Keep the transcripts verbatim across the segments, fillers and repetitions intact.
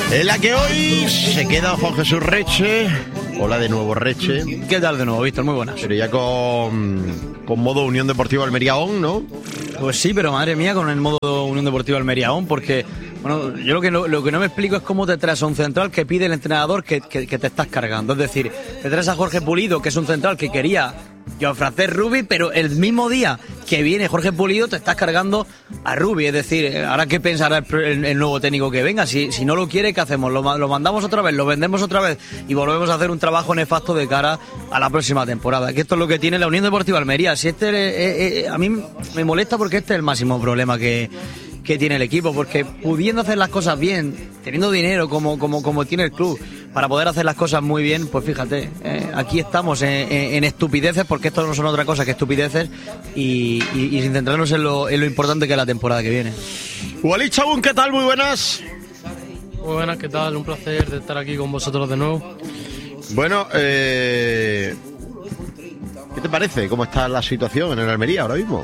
En la que hoy se queda Juan Jesús Reche. Hola de nuevo, Reche. ¿Qué tal de nuevo, Víctor? Muy buenas. Pero ya con, con modo Unión Deportiva Almería On, ¿no? Pues sí, pero madre mía, con el modo Unión Deportiva Almería On, porque bueno, yo lo que no, lo que no me explico es cómo te traes a un central que pide el entrenador que, que, que te estás cargando. Es decir, te traes a Jorge Pulido, que es un central que quería Joan Francesc Rubi, pero el mismo día que viene Jorge Pulido te estás cargando a Rubi. Es decir, ahora qué pensará el, el, el nuevo técnico que venga. Si, si no lo quiere, ¿qué hacemos? Lo, lo mandamos otra vez, lo vendemos otra vez y volvemos a hacer un trabajo nefasto de cara a la próxima temporada. Que esto es lo que tiene la Unión Deportiva Almería. Si este eh, eh, a mí me molesta porque este es el máximo problema que que tiene el equipo, porque pudiendo hacer las cosas bien, teniendo dinero como como como tiene el club para poder hacer las cosas muy bien, pues fíjate, eh, aquí estamos en, en, en estupideces, porque esto no son otra cosa que estupideces, y, y, y sin centrarnos en lo, en lo importante que es la temporada que viene. Walid Chabún, ¿qué tal? Muy buenas. Muy buenas, ¿qué tal? Un placer de estar aquí con vosotros de nuevo. Bueno, eh, ¿qué te parece? ¿Cómo está la situación en el Almería ahora mismo?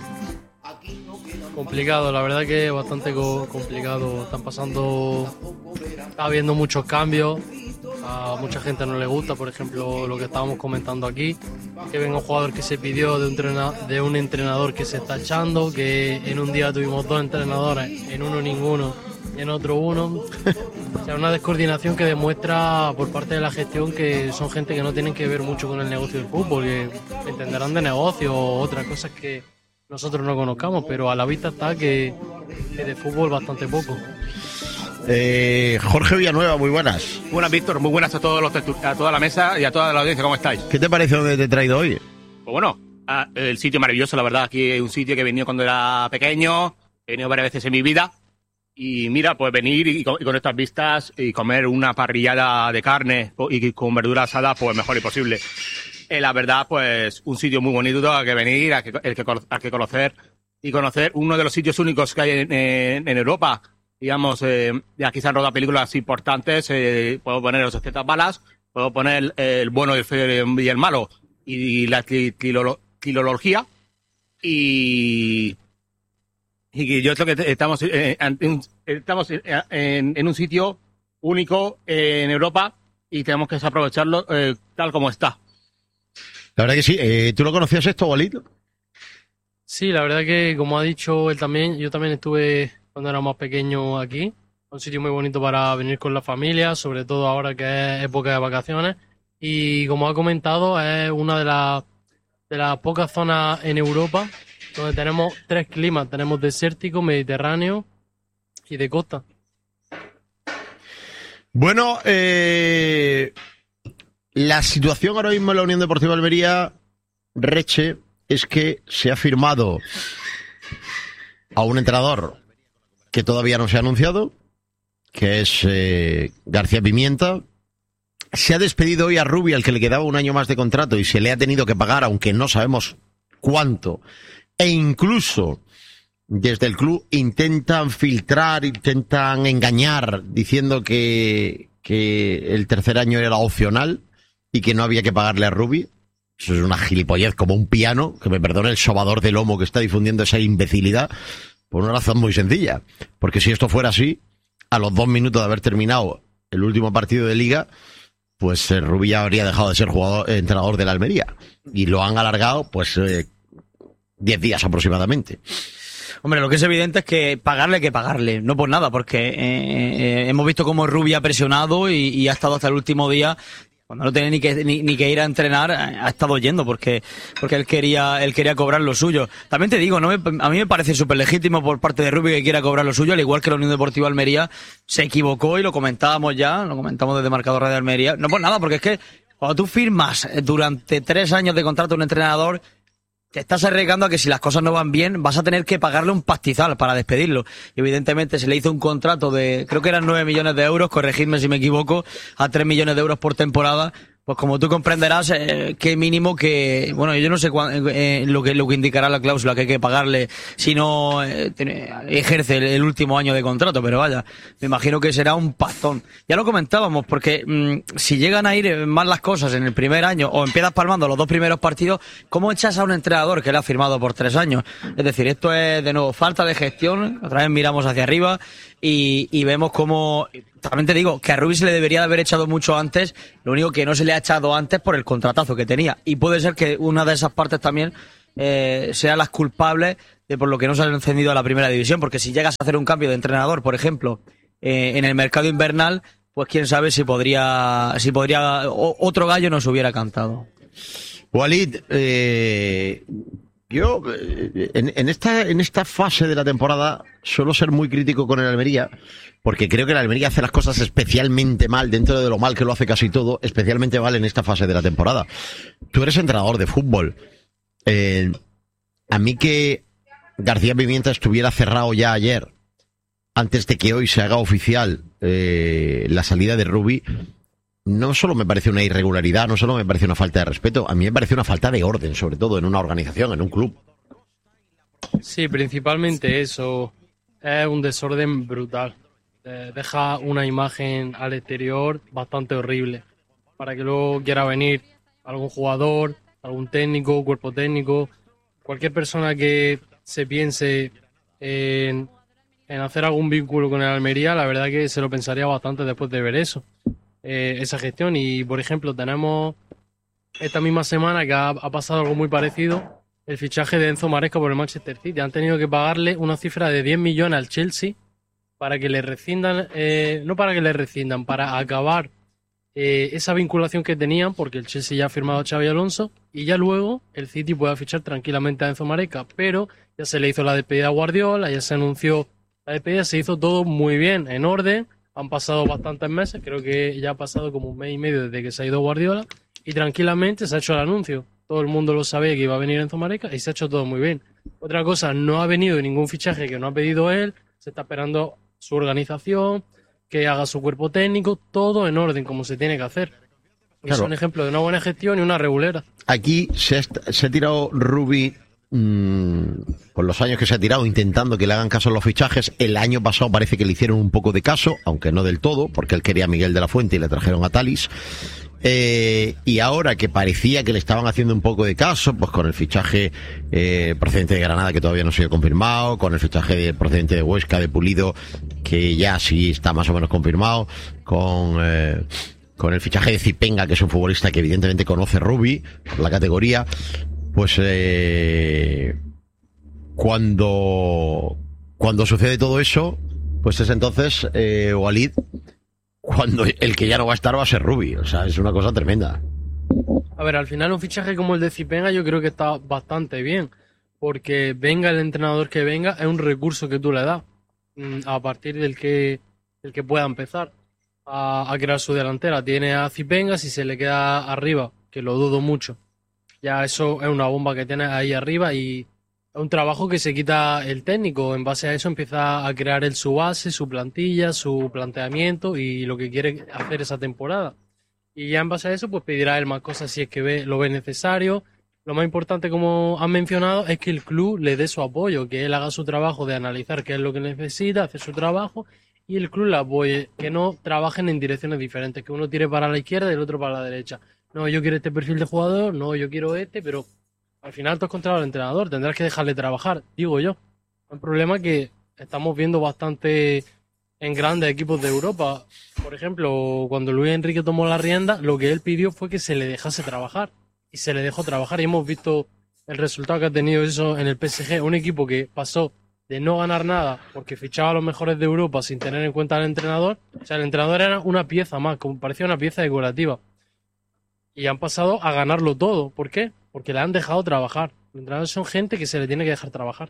Complicado, la verdad que bastante co- complicado. Están pasando, está habiendo muchos cambios. A mucha gente no le gusta, por ejemplo, lo que estábamos comentando aquí, que venga un jugador que se pidió de un, trena- de un entrenador que se está echando, que en un día tuvimos dos entrenadores, en uno ninguno, en otro uno. O sea, una descoordinación que demuestra por parte de la gestión que son gente que no tienen que ver mucho con el negocio del fútbol, que entenderán de negocio o otras cosas que nosotros no conozcamos, pero a la vista está que, que de fútbol bastante poco. Eh, Jorge Villanueva, muy buenas. Buenas, Víctor, muy buenas a todos los tertu- a toda la mesa y a toda la audiencia, ¿cómo estáis? ¿Qué te parece donde te he traído hoy? Pues bueno, ah, el sitio maravilloso, la verdad. Aquí es un sitio que he venido cuando era pequeño, he venido varias veces en mi vida. Y mira, pues venir y con, y con estas vistas y comer una parrillada de carne y con verdura asada, pues mejor imposible. Eh, la verdad, pues un sitio muy bonito a que venir, a que, el que, a que conocer y conocer uno de los sitios únicos que hay en, en, en Europa. Digamos, eh, aquí se han rodado películas importantes, eh, puedo poner Los setecientas balas, puedo poner el bueno, el feo y el malo, y la trilogía, y, y yo creo que estamos, eh, en, estamos en, en un sitio único eh, en Europa y tenemos que aprovecharlo eh, tal como está. La verdad que sí. Eh, ¿Tú lo conocías esto, Walid? Sí, la verdad que, como ha dicho él también, yo también estuve cuando era más pequeño aquí. Un sitio muy bonito para venir con la familia, sobre todo ahora que es época de vacaciones. Y como ha comentado, es una de las de las pocas zonas en Europa donde tenemos tres climas. Tenemos desértico, mediterráneo y de costa. Bueno, eh, la situación ahora mismo en la Unión Deportiva Almería, Reche, es que se ha firmado a un entrenador que todavía no se ha anunciado, que es eh, García Pimienta. Se ha despedido hoy a Rubi, al que le quedaba un año más de contrato, y se le ha tenido que pagar, aunque no sabemos cuánto. E incluso desde el club intentan filtrar, intentan engañar, diciendo que, que el tercer año era opcional y que no había que pagarle a Rubi. Eso es una gilipollez como un piano, que me perdone el sobador de lomo que está difundiendo esa imbecilidad, por una razón muy sencilla. Porque si esto fuera así, a los dos minutos de haber terminado el último partido de Liga, pues eh, Rubi ya habría dejado de ser jugador, eh, entrenador de la Almería. Y lo han alargado, pues, eh, diez días aproximadamente. Hombre, lo que es evidente es que pagarle hay que pagarle, no por nada, porque eh, eh, hemos visto cómo Rubi ha presionado y, y ha estado hasta el último día. Cuando no tenía ni que ni, ni que ir a entrenar, ha estado yendo porque porque él quería él quería cobrar lo suyo. También te digo, no me, a mí me parece súper legítimo por parte de Rubi que quiera cobrar lo suyo, al igual que la Unión Deportiva Almería se equivocó y lo comentábamos ya, lo comentamos desde Marcador Radio Almería. No por nada, porque es que cuando tú firmas durante tres años de contrato a un entrenador, te estás arriesgando a que si las cosas no van bien vas a tener que pagarle un pastizal para despedirlo. Y evidentemente se le hizo un contrato de, creo que eran nueve millones de euros, corregidme si me equivoco, a tres millones de euros por temporada. Pues como tú comprenderás, eh, qué mínimo que, bueno, yo no sé cuán, eh, lo que lo que indicará la cláusula que hay que pagarle si no eh, tiene, ejerce el, el último año de contrato, pero vaya, me imagino que será un pastón. Ya lo comentábamos, porque mmm, si llegan a ir mal las cosas en el primer año o empiezas palmando los dos primeros partidos, ¿cómo echas a un entrenador que le ha firmado por tres años? Es decir, esto es de nuevo falta de gestión, otra vez miramos hacia arriba y, y vemos cómo, también te digo, que a Rubi se le debería de haber echado mucho antes, lo único que no se le ha echado antes por el contratazo que tenía. Y puede ser que una de esas partes también eh, sean las culpables de por lo que no se han encendido a la primera división, porque si llegas a hacer un cambio de entrenador, por ejemplo, eh, en el mercado invernal, pues quién sabe si podría, si podría, o, otro gallo nos hubiera cantado. Walid, eh, yo eh, en, en esta en esta fase de la temporada suelo ser muy crítico con el Almería, porque creo que el Almería hace las cosas especialmente mal, dentro de lo mal que lo hace casi todo, especialmente mal en esta fase de la temporada. Tú eres entrenador de fútbol. Eh, a mí que García Pimienta estuviera cerrado ya ayer, antes de que hoy se haga oficial eh, la salida de Rubi, no solo me parece una irregularidad, no solo me parece una falta de respeto, a mí me parece una falta de orden, sobre todo en una organización, en un club. Sí, principalmente eso. Es un desorden brutal. Eh, deja una imagen al exterior bastante horrible. Para que luego quiera venir algún jugador, algún técnico, cuerpo técnico, cualquier persona que se piense en, en hacer algún vínculo con el Almería, la verdad que se lo pensaría bastante después de ver eso, eh, esa gestión. Y por ejemplo, tenemos esta misma semana que ha, ha pasado algo muy parecido, el fichaje de Enzo Maresca por el Manchester City. Han tenido que pagarle una cifra de diez millones al Chelsea para que le rescindan, eh, no para que le rescindan, para acabar eh, esa vinculación que tenían, porque el Chelsea ya ha firmado a Xabi Alonso y ya luego el City pueda fichar tranquilamente a Enzo Maresca, pero ya se le hizo la despedida a Guardiola, ya se anunció la despedida, se hizo todo muy bien, en orden. Han pasado bastantes meses, creo que ya ha pasado como un mes y medio desde que se ha ido Guardiola, y tranquilamente se ha hecho el anuncio. Todo el mundo lo sabía que iba a venir Enzo Maresca y se ha hecho todo muy bien. Otra cosa, no ha venido ningún fichaje que no ha pedido él, se está esperando su organización, que haga su cuerpo técnico, todo en orden, como se tiene que hacer. Claro. Es un ejemplo de una buena gestión y una regulera. Aquí se ha, se ha tirado Rubi mmm, por los años que se ha tirado intentando que le hagan caso a los fichajes. El año pasado parece que le hicieron un poco de caso, aunque no del todo, porque él quería a Miguel de la Fuente y le trajeron a Talis. Eh, y ahora que parecía que le estaban haciendo un poco de caso, pues con el fichaje eh, procedente de Granada, que todavía no ha sido confirmado, con el fichaje de, procedente de Huesca, de Pulido, que ya sí está más o menos confirmado, con eh, con el fichaje de Zipenga, que es un futbolista que evidentemente conoce Rubi por la categoría, pues eh, cuando cuando sucede todo eso, pues es entonces eh, Walid, cuando el que ya no va a estar va a ser Rubi. O sea, es una cosa tremenda. A ver, al final un fichaje como el de Zipenga yo creo que está bastante bien, porque venga el entrenador que venga, es un recurso que tú le das a partir del que, del que pueda empezar a, a crear su delantera. Tiene a Zipenga, si se le queda arriba, que lo dudo mucho, ya eso es una bomba que tiene ahí arriba, y es un trabajo que se quita el técnico. En base a eso empieza a crear él su base, su plantilla, su planteamiento y lo que quiere hacer esa temporada. Y ya en base a eso pues pedirá él más cosas si es que ve, lo ve necesario. Lo más importante, como han mencionado, es que el club le dé su apoyo, que él haga su trabajo de analizar qué es lo que necesita, hacer su trabajo, y el club le apoye, que no trabajen en direcciones diferentes, que uno tire para la izquierda y el otro para la derecha. No, yo quiero este perfil de jugador, no, yo quiero este, pero al final tú has contratado al entrenador, tendrás que dejarle trabajar, digo yo. El problema es que estamos viendo bastante en grandes equipos de Europa. Por ejemplo, cuando Luis Enrique tomó la rienda, lo que él pidió fue que se le dejase trabajar. Y se le dejó trabajar, y hemos visto el resultado que ha tenido eso en el P S G. Un equipo que pasó de no ganar nada porque fichaba a los mejores de Europa sin tener en cuenta al entrenador. O sea, el entrenador era una pieza más, como parecía una pieza decorativa. Y han pasado a ganarlo todo. ¿Por qué? Porque le han dejado trabajar. Los entrenadores son gente que se le tiene que dejar trabajar.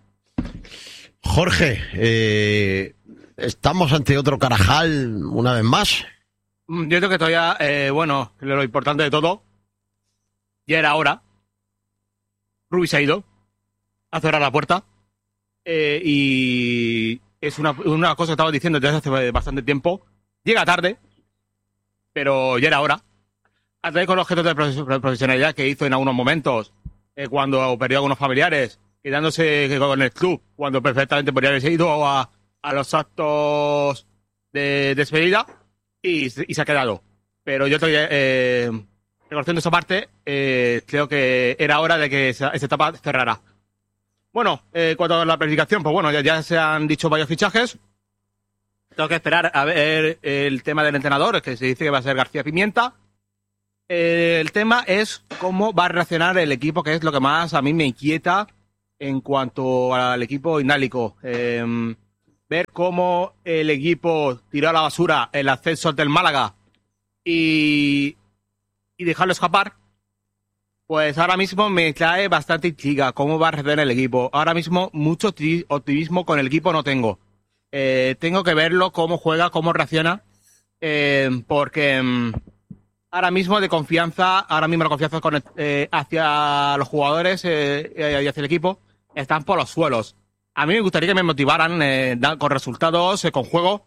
Jorge, eh, ¿estamos ante otro Carajal una vez más? Yo creo que todavía, eh, bueno, lo importante de todo, ya era hora. Rubi se ha ido a cerrar la puerta. Eh, y es una, una cosa que estaba diciendo desde hace bastante tiempo. Llega tarde, pero ya era hora. A través con los objetos de profesionalidad que hizo en algunos momentos, eh, cuando perdió a algunos familiares, quedándose con el club, cuando perfectamente podría haberse ido a, a los actos de despedida, y, y se ha quedado. Pero yo estoy, eh, reconociendo esa parte, eh, creo que era hora de que esa, esa etapa cerrara. Bueno, eh, cuanto a la planificación, pues bueno, ya, ya se han dicho varios fichajes. Tengo que esperar a ver el tema del entrenador, que se dice que va a ser García Pimienta. El tema es cómo va a reaccionar el equipo, que es lo que más a mí me inquieta en cuanto al equipo inálico. Eh, ver cómo el equipo tiró a la basura el ascenso del Málaga y, y dejarlo escapar, pues ahora mismo me trae bastante intriga cómo va a reaccionar el equipo. Ahora mismo mucho optimismo con el equipo no tengo. Eh, tengo que verlo, cómo juega, cómo reacciona, eh, porque... Mm, Ahora mismo de confianza, ahora mismo la confianza con, eh, hacia los jugadores eh, y hacia el equipo están por los suelos. A mí me gustaría que me motivaran eh, con resultados, eh, con juego,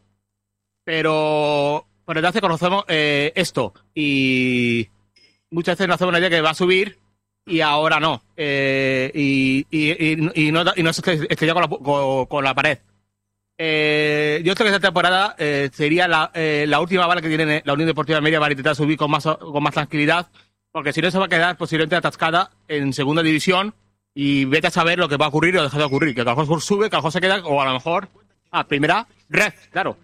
pero por desde hace conocemos eh, esto y muchas veces nos hacemos una idea que va a subir y ahora no. Eh, y, y, y, y no y no se estrella con la, con, con la pared. Eh, yo creo que esta temporada eh, sería la, eh, la última bala que tiene la Unión Deportiva Almería para intentar subir con más, con más tranquilidad, porque si no se va a quedar posiblemente atascada en segunda división y vete a saber lo que va a ocurrir o dejar de ocurrir, que a lo mejor sube, que a lo mejor se queda o a lo mejor a primera red, claro.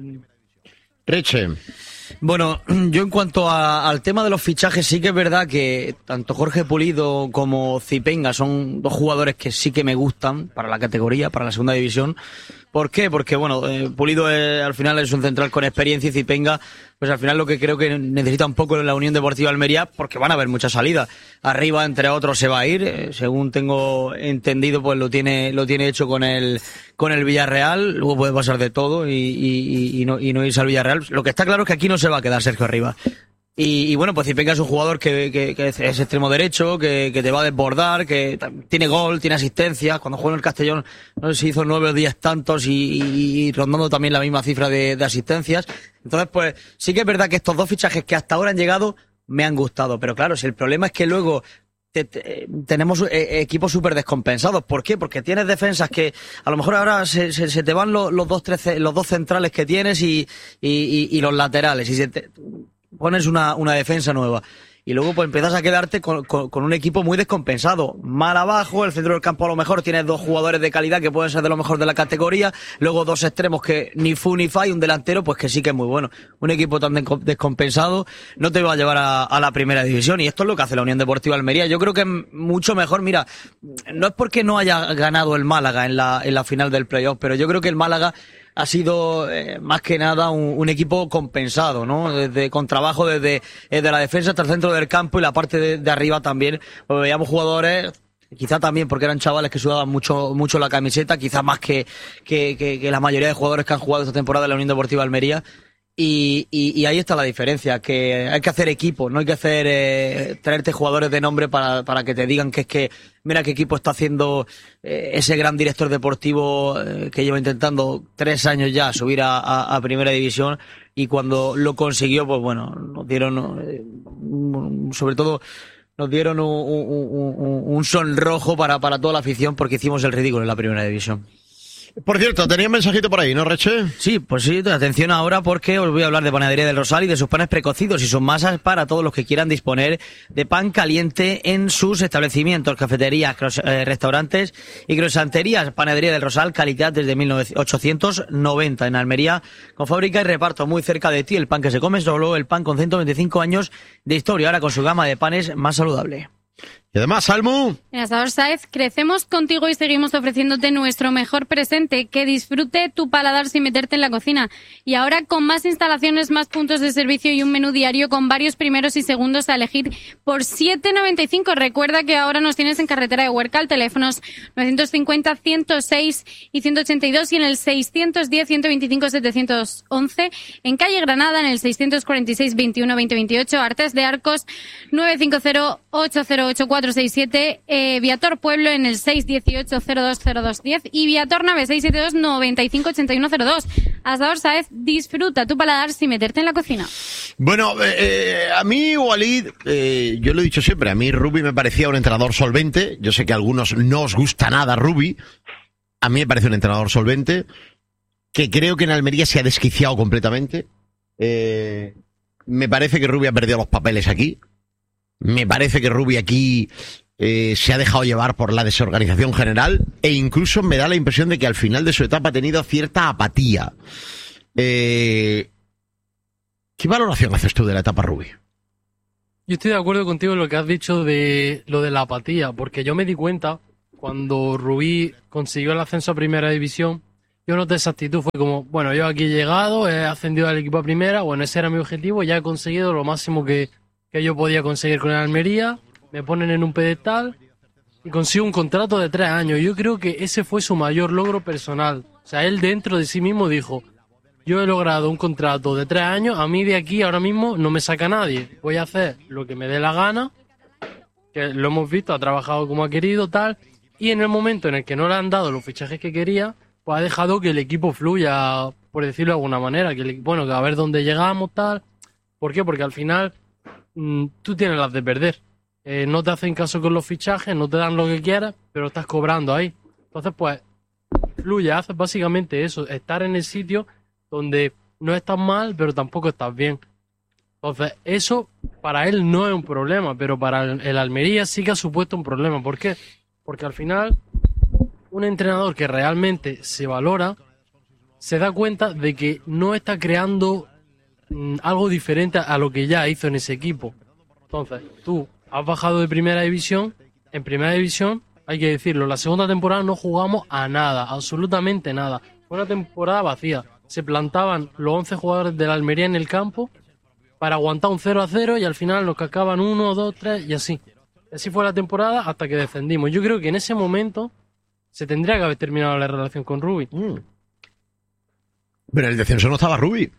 Reche. Bueno, yo en cuanto a, al tema de los fichajes, sí que es verdad que tanto Jorge Pulido como Zipenga son dos jugadores que sí que me gustan para la categoría, para la segunda división. ¿Por qué? Porque, bueno, eh, Pulido es, al final es un central con experiencia y Zipenga, pues al final lo que creo que necesita un poco la Unión Deportiva Almería, porque van a haber muchas salidas. Arriba, entre otros, se va a ir, eh, según tengo entendido, pues lo tiene lo tiene hecho con el con el Villarreal. Luego puede pasar de todo y, y, y, no, y no irse al Villarreal. Lo que está claro es que aquí no se va a quedar Sergio Arriba. Y, y bueno, pues Zipenga es un jugador que, que, que es extremo derecho, que, que te va a desbordar, que tiene gol, tiene asistencias. Cuando jugó en el Castellón, no sé si hizo nueve o diez tantos y, y, y rondando también la misma cifra de, de asistencias. Entonces, pues sí que es verdad que estos dos fichajes que hasta ahora han llegado me han gustado. Pero claro, si el problema es que luego te, te, tenemos eh, equipos súper descompensados. ¿Por qué? Porque tienes defensas que a lo mejor ahora se, se, se te van los, los, dos, trece, los dos centrales que tienes y, y, y, y los laterales. Y se te, pones una, una defensa nueva y luego pues empiezas a quedarte con, con, con un equipo muy descompensado, mal abajo, el centro del campo a lo mejor tienes dos jugadores de calidad que pueden ser de lo mejor de la categoría, luego dos extremos que ni fu ni fa y un delantero pues que sí que es muy bueno. Un equipo tan descompensado no te va a llevar a, a la primera división y esto es lo que hace la Unión Deportiva Almería. Yo creo que es mucho mejor, mira, no es porque no haya ganado el Málaga en la, en la final del playoff, pero yo creo que el Málaga ha sido eh, más que nada un, un equipo compensado, ¿no? Desde, con trabajo desde, desde la defensa hasta el centro del campo y la parte de, de arriba también. Pues veíamos jugadores, quizá también porque eran chavales que sudaban mucho mucho la camiseta, quizá más que, que, que, que la mayoría de jugadores que han jugado esta temporada en la Unión Deportiva Almería. Y, y, y ahí está la diferencia, que hay que hacer equipo, no hay que hacer eh, traerte jugadores de nombre para, para que te digan que es que mira qué equipo está haciendo eh, ese gran director deportivo eh, que lleva intentando tres años ya subir a, a, a primera división y cuando lo consiguió, pues bueno, nos dieron, eh, sobre todo nos dieron un, un, un, un sonrojo para, para toda la afición porque hicimos el ridículo en la primera división. Por cierto, tenía un mensajito por ahí, ¿no, Reche? Sí, pues sí, atención ahora porque os voy a hablar de Panadería del Rosal y de sus panes precocidos y sus masas para todos los que quieran disponer de pan caliente en sus establecimientos, cafeterías, eh, restaurantes y croissanterías. Panadería del Rosal, calidad desde mil ochocientos noventa en Almería, con fábrica y reparto muy cerca de ti. El pan que se come es solo el pan con ciento veinticinco años de historia, ahora con su gama de panes más saludable. Y además, Salmu. En Asador Sáez crecemos contigo y seguimos ofreciéndote nuestro mejor presente, que disfrute tu paladar sin meterte en la cocina. Y ahora con más instalaciones, más puntos de servicio y un menú diario con varios primeros y segundos a elegir por siete noventa y cinco. Recuerda que ahora nos tienes en carretera de Huércal, teléfonos novecientos cincuenta, ciento seis y ciento ochenta y dos y en el seiscientos diez, ciento veinticinco, setecientos once. En calle Granada, en el seiscientos cuarenta y seis, veintiuno, veinte, veintiocho. Artes de Arcos, nueve cinco cero, ocho cero ocho, cuatro seis siete, eh, Viator Pueblo en el seis dieciocho, cero dos cero dos diez y Viator Nave seis siete dos, noventa y cinco, ochenta y uno cero dos. Asador Sáez, disfruta tu paladar sin meterte en la cocina. Bueno, eh, a mí, Walid, eh, yo lo he dicho siempre, a mí Rubi me parecía un entrenador solvente. Yo sé que a algunos no os gusta nada Rubi, a mí me parece un entrenador solvente, que creo que en Almería se ha desquiciado completamente. Eh, me parece que Rubi ha perdido los papeles aquí. Me parece que Rubi aquí eh, se ha dejado llevar por la desorganización general e incluso me da la impresión de que al final de su etapa ha tenido cierta apatía. Eh, ¿Qué valoración haces tú de la etapa Rubí? Yo estoy de acuerdo contigo en lo que has dicho de lo de la apatía, porque yo me di cuenta cuando Rubí consiguió el ascenso a Primera División, yo noté esa actitud, fue como, bueno, yo aquí he llegado, he ascendido al equipo a Primera, bueno, ese era mi objetivo, ya he conseguido lo máximo que, que yo podía conseguir con el Almería, me ponen en un pedestal y consigo un contrato de tres años. Yo creo que ese fue su mayor logro personal. O sea, él dentro de sí mismo dijo, yo he logrado un contrato de tres años, a mí de aquí ahora mismo no me saca nadie. Voy a hacer lo que me dé la gana, que lo hemos visto, ha trabajado como ha querido, tal, y en el momento en el que no le han dado los fichajes que quería, pues ha dejado que el equipo fluya, por decirlo de alguna manera, que el, bueno, que a ver dónde llegamos, tal. ¿Por qué? Porque al final mmm, tú tienes las de perder. Eh, no te hacen caso con los fichajes, no te dan lo que quieras, pero estás cobrando ahí. Entonces, pues, fluye, haces básicamente eso, estar en el sitio donde no estás mal, pero tampoco estás bien. Entonces, eso para él no es un problema, pero para el, el Almería sí que ha supuesto un problema. ¿Por qué? Porque al final, un entrenador que realmente se valora, se da cuenta de que no está creando mmm, algo diferente a lo que ya hizo en ese equipo. Entonces, tú has bajado de Primera División, en Primera División, hay que decirlo, la segunda temporada no jugamos a nada, absolutamente nada. Fue una temporada vacía. Se plantaban los once jugadores de la Almería en el campo para aguantar un cero a cero y al final nos cascaban uno, dos, tres y así. Así fue la temporada hasta que descendimos. Yo creo que en ese momento se tendría que haber terminado la relación con Rubí. Mm. Pero en el descenso no estaba Rubí.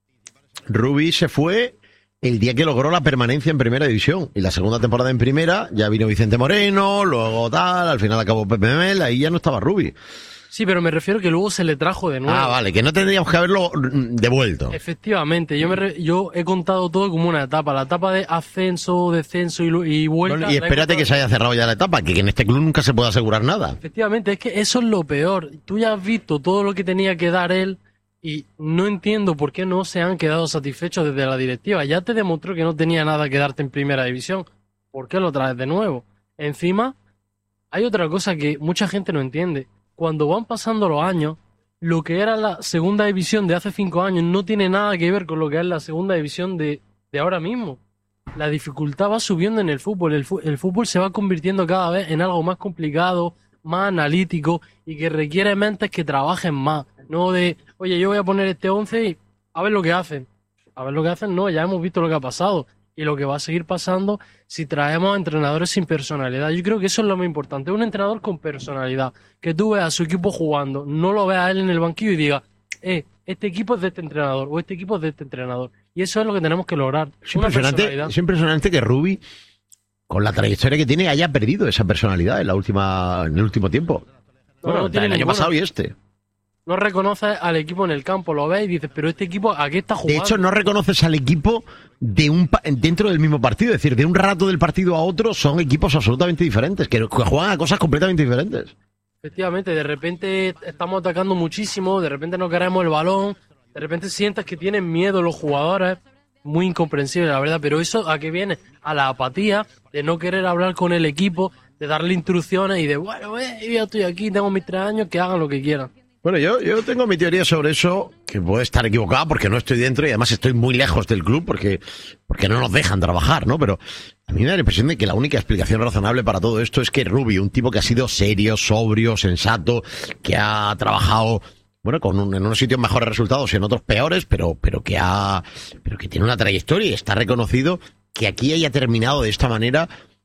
Rubí se fue el día que logró la permanencia en Primera División. Y la segunda temporada en Primera ya vino Vicente Moreno, luego tal, al final acabó Pepe Mel, ahí ya no estaba Rubí. Sí, pero me refiero que luego se le trajo de nuevo. Ah, vale, que no tendríamos que haberlo devuelto. Efectivamente, yo me re, yo he contado todo como una etapa, la etapa de ascenso, descenso y, y vuelta. Bueno, y espérate que se haya cerrado ya la etapa, que, que en este club nunca se puede asegurar nada. Efectivamente, es que eso es lo peor. Tú ya has visto todo lo que tenía que dar él y no entiendo por qué no se han quedado satisfechos desde la directiva. Ya te demostró que no tenía nada que darte en Primera División. ¿Por qué lo traes de nuevo? Encima, hay otra cosa que mucha gente no entiende. Cuando van pasando los años, lo que era la segunda división de hace cinco años no tiene nada que ver con lo que es la segunda división de, de ahora mismo. La dificultad va subiendo en el fútbol. El, el fútbol se va convirtiendo cada vez en algo más complicado, más analítico y que requiere mentes que trabajen más. No de, oye, yo voy a poner este once y a ver lo que hacen. A ver lo que hacen, no, ya hemos visto lo que ha pasado. Y lo que va a seguir pasando si traemos a entrenadores sin personalidad. Yo creo que eso es lo más importante. Un entrenador con personalidad. Que tú veas a su equipo jugando, no lo veas a él en el banquillo y digas, eh, este equipo es de este entrenador o este equipo es de este entrenador. Y eso es lo que tenemos que lograr. Es impresionante, es impresionante que Rubí, con la trayectoria que tiene, haya perdido esa personalidad en la última, en el último tiempo. No, bueno, no tiene el año ninguna. pasado y este. No reconoces al equipo en el campo, lo ves y dices, pero este equipo, ¿a qué está De jugando? hecho, no reconoces al equipo de un pa- dentro del mismo partido. Es decir, de un rato del partido a otro son equipos absolutamente diferentes, que, que juegan a cosas completamente diferentes. Efectivamente, de repente estamos atacando muchísimo, de repente no queremos el balón, de repente sientes que tienen miedo los jugadores, muy incomprensible la verdad, pero eso ¿a qué viene? A la apatía, de no querer hablar con el equipo, de darle instrucciones y de, bueno, eh, yo ya estoy aquí, tengo mis tres años, que hagan lo que quieran. Bueno, yo, yo tengo mi teoría sobre eso, que puede estar equivocada porque no estoy dentro y además estoy muy lejos del club porque, porque no nos dejan trabajar, ¿no? Pero a mí me da la impresión de que la única explicación razonable para todo esto es que Rubí, un tipo que ha sido serio, sobrio, sensato, que ha trabajado, bueno, con un, en unos sitios mejores resultados y en otros peores, pero, pero que ha, pero que tiene una trayectoria y está reconocido, que aquí haya terminado de esta manera,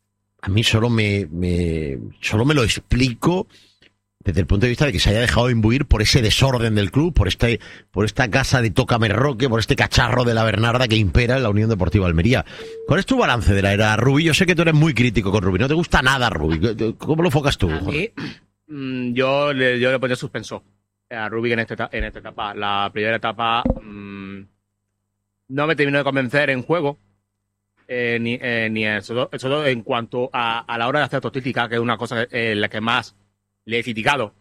a mí solo me, me, solo me lo explico desde el punto de vista de que se haya dejado imbuir por ese desorden del club, por este, por esta casa de Tócame Roque, por este cacharro de la Bernarda que impera en la Unión Deportiva Almería. ¿Cuál es tu balance de la era Rubí? Yo sé que tú eres muy crítico con Rubí, no te gusta nada Rubí. ¿Cómo lo enfocas tú? A mí, mm, yo le, yo le ponía suspenso a Rubí en esta, en esta etapa. La primera etapa mmm, no me terminó de convencer en juego, eh, ni, eh, ni en, sobre todo en cuanto a, a la hora de hacer autocrítica, que es una cosa en eh, la que más le he criticado.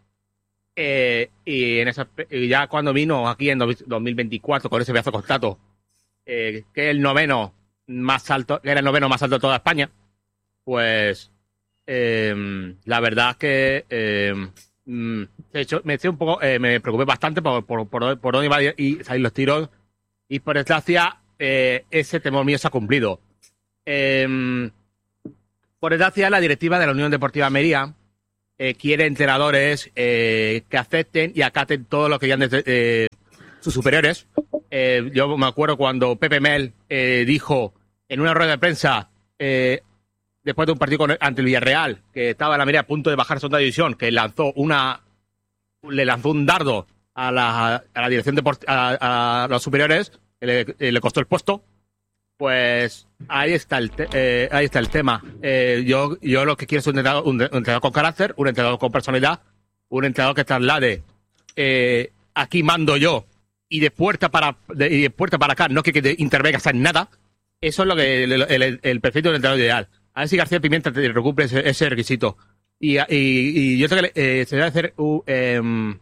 Eh, y en esa, y ya cuando vino aquí en dos mil veinticuatro con ese pedazo de contrato, eh, que es el noveno más alto, que era el noveno más alto de toda España, pues eh, la verdad es que eh, mmm, de hecho, me estoy un poco, eh, me preocupé bastante por, por, por, por dónde iban a salir los tiros y por desgracia eh, ese temor mío se ha cumplido. Eh, por desgracia la directiva de la Unión Deportiva Almería eh, quiere entrenadores eh, que acepten y acaten todo lo que digan desde eh, sus superiores. Eh, yo me acuerdo cuando Pepe Mel eh, dijo en una rueda de prensa eh, después de un partido con, ante el Villarreal, que estaba la Almería a punto de bajar a segunda división, que lanzó una le lanzó un dardo a la, a la dirección de a, a los superiores, que le, le costó el puesto. Pues ahí está el te, eh, ahí está el tema. Eh, yo yo lo que quiero es un entrenador, un, un entrenador con carácter, un entrenador con personalidad, un entrenador que traslade eh, aquí mando yo y de puerta para de, y de puerta para acá no que, que intervengas en nada. Eso es lo que el, el, el perfecto entrenador ideal. A ver si García Pimienta te recupere ese, ese requisito. Y, y, y yo creo que eh, se debe hacer uh, eh,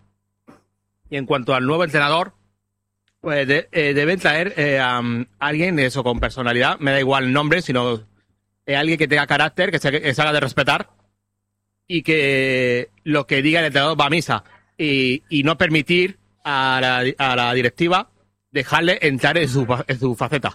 y en cuanto al nuevo entrenador, pues de, eh, deben traer eh, a um, alguien de eso con personalidad, me da igual el nombre, sino eh, alguien que tenga carácter, que se, que se haga de respetar y que lo que diga el entrenador va a misa y, y no permitir a la, a la directiva dejarle entrar en su, en su faceta.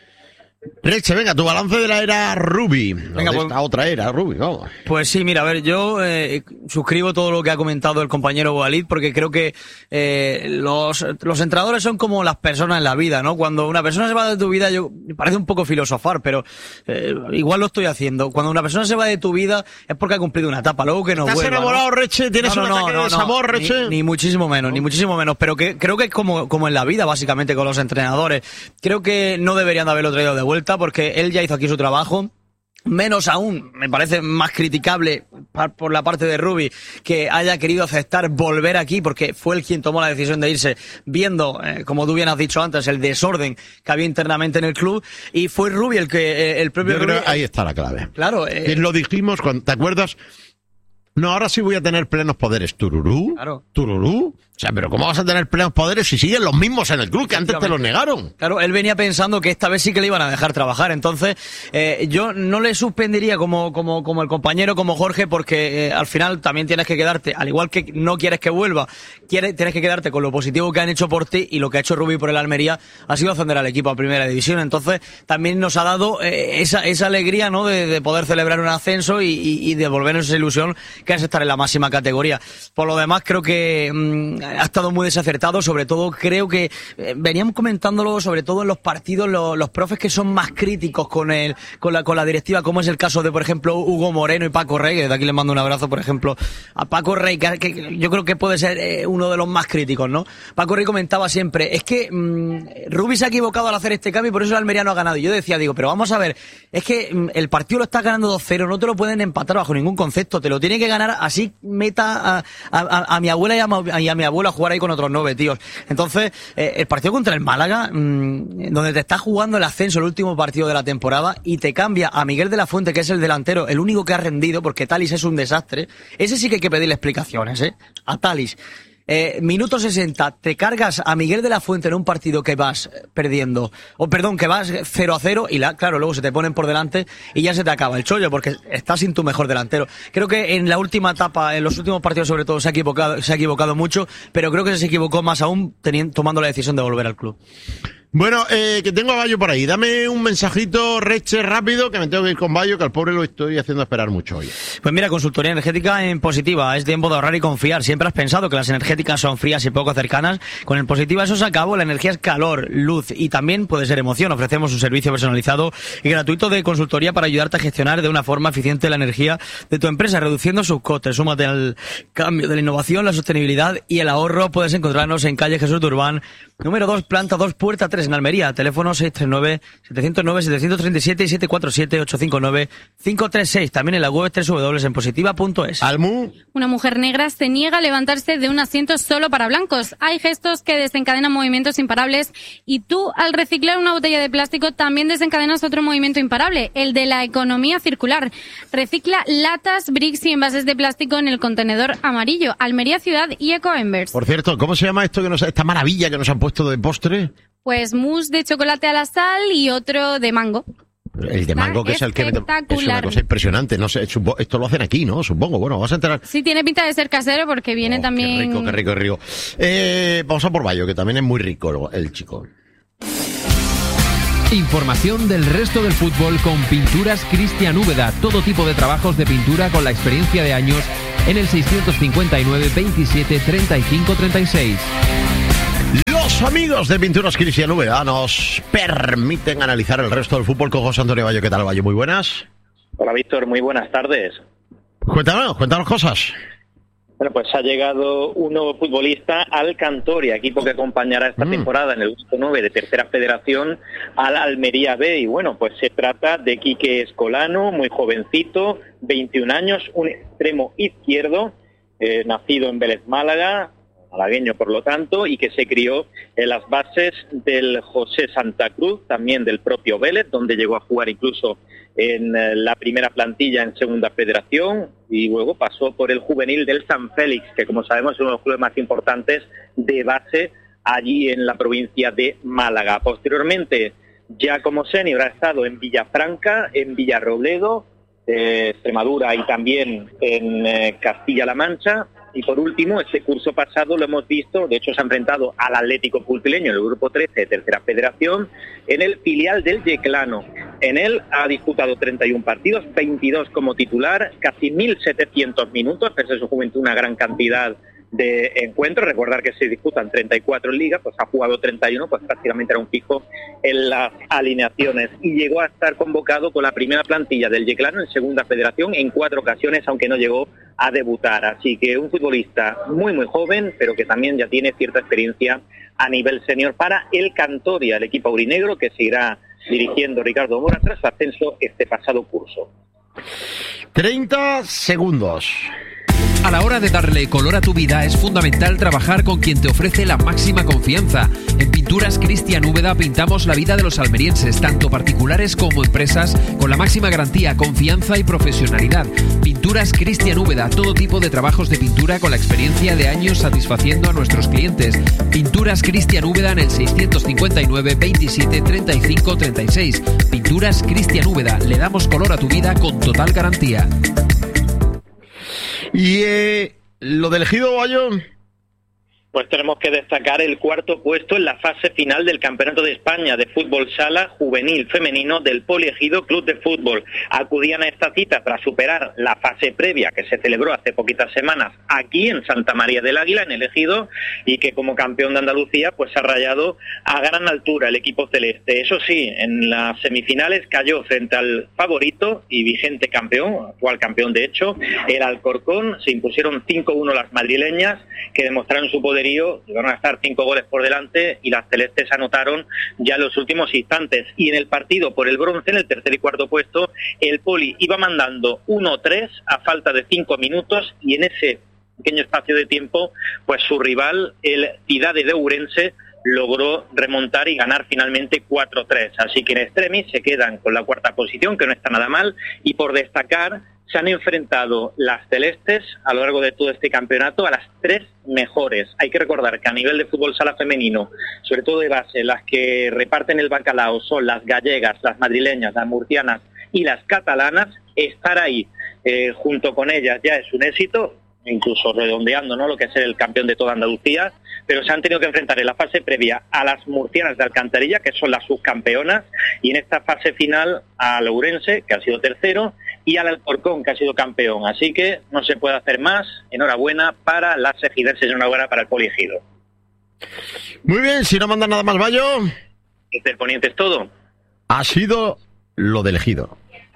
Reche, venga, tu balance de la era Rubi. Venga, de pues, esta otra era Rubi, vamos. Pues sí, mira, a ver, yo eh, suscribo todo lo que ha comentado el compañero Walid, porque creo que eh, los, los entrenadores son como las personas en la vida, ¿no? Cuando una persona se va de tu vida, yo me parece un poco filosofar, pero eh, igual lo estoy haciendo. Cuando una persona se va de tu vida es porque ha cumplido una etapa, luego que no vuelva. ¿Estás enamorado, ¿no? Reche? ¿Tienes no, no, un ataque no, no, de desamor, no, Reche? Ni, ni muchísimo menos, ¿no? Ni muchísimo menos, pero que creo que es como, como en la vida, básicamente, con los entrenadores. Creo que no deberían de haberlo traído de vuelta, porque él ya hizo aquí su trabajo. Menos aún, me parece más criticable por la parte de Rubi que haya querido aceptar volver aquí, porque fue él quien tomó la decisión de irse, viendo, eh, como tú bien has dicho antes, el desorden que había internamente en el club, y fue Rubi el que, eh, el propio Yo Rubi, creo que ahí está la clave. Claro. Eh, lo dijimos, cuando, ¿te acuerdas? No, ahora sí voy a tener plenos poderes. ¿Tururú? Claro. ¿Tururú? O sea, pero ¿cómo vas a tener plenos poderes si siguen los mismos en el club que antes te los negaron? Claro, él venía pensando que esta vez sí que le iban a dejar trabajar. Entonces, eh, yo no le suspendería como, como, como el compañero, como Jorge, porque eh, al final también tienes que quedarte, al igual que no quieres que vuelva, quieres, tienes que quedarte con lo positivo que han hecho por ti, y lo que ha hecho Rubi por el Almería ha sido ascender al equipo a primera división. Entonces, también nos ha dado eh, esa, esa alegría, ¿no?, de, de poder celebrar un ascenso y, y, y devolvernos esa ilusión que es estar en la máxima categoría. Por lo demás, creo que mmm, ha estado muy desacertado. Sobre todo creo que eh, veníamos comentándolo, sobre todo en los partidos, lo, los profes que son más críticos con el, con la, con la directiva, como es el caso de, por ejemplo, Hugo Moreno y Paco Rey, que de aquí les mando un abrazo, por ejemplo, a Paco Rey, que, que yo creo que puede ser eh, uno de los más críticos, ¿no? Paco Rey comentaba siempre, es que mmm, Rubi se ha equivocado al hacer este cambio y por eso el Almería no ha ganado. Y yo decía, digo, pero vamos a ver, es que mmm, el partido lo está ganando dos cero, no te lo pueden empatar bajo ningún concepto, te lo tiene que ganar, así meta a, a, a, a mi abuela y a, ma, y a mi abuelo a jugar ahí con otros nueve tíos. Entonces, eh, el partido contra el Málaga, mmm, donde te está jugando el ascenso, el último partido de la temporada, y te cambia a Miguel de la Fuente, que es el delantero, el único que ha rendido, porque Talis es un desastre. Ese sí que hay que pedirle explicaciones, ¿eh? A Talis. Eh, minuto sesenta, te cargas a Miguel de la Fuente en un partido que vas perdiendo, o perdón, que vas cero a cero, y la, claro, luego se te ponen por delante y ya se te acaba el chollo, porque estás sin tu mejor delantero. Creo que en la última etapa, en los últimos partidos sobre todo, se ha equivocado, se ha equivocado mucho, pero creo que se equivocó más aún teniendo, tomando la decisión de volver al club. Bueno, eh, que tengo a Bayo por ahí. Dame un mensajito, Reche, rápido, que me tengo que ir con Bayo, que al pobre lo estoy haciendo esperar mucho hoy. Pues mira, consultoría energética en Positiva. Es tiempo de ahorrar y confiar. Siempre has pensado que las energéticas son frías y poco cercanas. Con el Positiva eso se acabó. La energía es calor, luz y también puede ser emoción. Ofrecemos un servicio personalizado y gratuito de consultoría para ayudarte a gestionar de una forma eficiente la energía de tu empresa, reduciendo sus costes. Súmate al cambio de la innovación, la sostenibilidad y el ahorro. Puedes encontrarnos en calle Jesús Durbán, número dos, planta dos, puerta tres, en Almería. Teléfono seis tres nueve, siete cero nueve, siete tres siete y siete cuatro siete, ocho cinco nueve, cinco tres seis. También en la web doble u doble u doble u punto en positiva punto es. Almu. Una mujer negra se niega a levantarse de un asiento solo para blancos. Hay gestos que desencadenan movimientos imparables, y tú, al reciclar una botella de plástico, también desencadenas otro movimiento imparable, el de la economía circular. Recicla latas, bricks y envases de plástico en el contenedor amarillo. Almería Ciudad y Ecoembers. Por cierto, ¿cómo se llama esto que nos, esta maravilla que nos han puesto de postre? Pues mousse de chocolate a la sal y otro de mango. El de mango, que es el que mete- es una espectacular. cosa impresionante. No sé, supo- esto lo hacen aquí, ¿no? Supongo. Bueno, vas a enterar. Sí, tiene pinta de ser casero porque viene Oh, también... Qué rico, qué rico, qué rico. Eh, vamos a por Bayo, que también es muy rico el chico. Información del resto del fútbol con Pinturas Cristian Úbeda. Todo tipo de trabajos de pintura con la experiencia de años en el seiscientos cincuenta y nueve veintisiete treinta y cinco treinta y seis. Los amigos de Pinturas Cristian Úbeda nos permiten analizar el resto del fútbol con José Antonio Bayo. ¿Qué tal, Bayo? Muy buenas. Hola, Víctor, muy buenas tardes. Cuéntanos, cuéntanos cosas. Bueno, pues ha llegado un nuevo futbolista al Cantoria, equipo que acompañará esta Mm. temporada en el grupo nueve de Tercera Federación al Almería B. Y bueno, pues se trata de Quique Escolano, muy jovencito, veintiún años, un extremo izquierdo, eh, nacido en Vélez, Málaga, malagueño por lo tanto, y que se crió en las bases del José Santa Cruz, también del propio Vélez, donde llegó a jugar incluso en eh, la primera plantilla en Segunda Federación, y luego pasó por el juvenil del San Félix, que como sabemos es uno de los clubes más importantes de base allí en la provincia de Málaga. Posteriormente, ya como senior, ha estado en Villafranca, en Villarrobledo, eh, Extremadura y también en eh, Castilla-La Mancha. Y por último, este curso pasado lo hemos visto, de hecho se ha enfrentado al Atlético Pulpileño en el grupo trece de Tercera Federación, en el filial del Yeclano. En él ha disputado treinta y uno partidos, veintidós como titular, casi mil setecientos minutos, pese a su juventud una gran cantidad de encuentros. Recordar que se disputan treinta y cuatro en Liga, pues ha jugado treinta y uno, pues prácticamente era un fijo en las alineaciones. Y llegó a estar convocado con la primera plantilla del Yeclano en Segunda Federación en cuatro ocasiones, aunque no llegó a debutar. Así que un futbolista muy muy joven, pero que también ya tiene cierta experiencia a nivel senior para el Cantoria, el equipo aurinegro que seguirá dirigiendo Ricardo Mora tras su ascenso este pasado curso. treinta segundos. A la hora de darle color a tu vida es fundamental trabajar con quien te ofrece la máxima confianza. En Pinturas Cristian Úbeda pintamos la vida de los almerienses, tanto particulares como empresas, con la máxima garantía, confianza y profesionalidad. Pinturas Cristian Úbeda, todo tipo de trabajos de pintura con la experiencia de años satisfaciendo a nuestros clientes. Pinturas Cristian Úbeda en el seiscientos cincuenta y nueve veintisiete treinta y cinco treinta y seis. Pinturas Cristian Úbeda, le damos color a tu vida con total garantía. Y eh, lo del Ejido, Bayo. Pues tenemos que destacar el cuarto puesto en la fase final del Campeonato de España de Fútbol Sala Juvenil Femenino del Poliegido Club de Fútbol. Acudían a esta cita para superar la fase previa que se celebró hace poquitas semanas aquí en Santa María del Águila, en el Ejido, y que como campeón de Andalucía pues ha rayado a gran altura el equipo celeste. Eso sí, en las semifinales cayó frente al favorito y vigente campeón, actual campeón de hecho, el Alcorcón. Se impusieron cinco uno las madrileñas, que demostraron su poder. Llegaron a estar cinco goles por delante y las celestes anotaron ya en los últimos instantes. Y en el partido por el bronce, en el tercer y cuarto puesto, el Poli iba mandando uno tres a falta de cinco minutos, y en ese pequeño espacio de tiempo, pues su rival, el Cidade de Ourense, logró remontar y ganar finalmente cuatro tres. Así que en extremis se quedan con la cuarta posición, que no está nada mal, y por destacar, se han enfrentado las celestes a lo largo de todo este campeonato a las tres mejores. Hay que recordar que a nivel de fútbol sala femenino, sobre todo de base, las que reparten el bacalao son las gallegas, las madrileñas, las murcianas y las catalanas. Estar ahí eh, junto con ellas ya es un éxito, incluso redondeando, ¿no?, lo que es el campeón de toda Andalucía, pero se han tenido que enfrentar en la fase previa a las murcianas de Alcantarilla, que son las subcampeonas, y en esta fase final al Ourense, que ha sido tercero, y al Alcorcón, que ha sido campeón. Así que no se puede hacer más. Enhorabuena para las ejidenses y enhorabuena para el Poliegido. Muy bien, si no mandan nada más, Bayo. Desde el Poniente es todo. Ha sido lo del Ejido.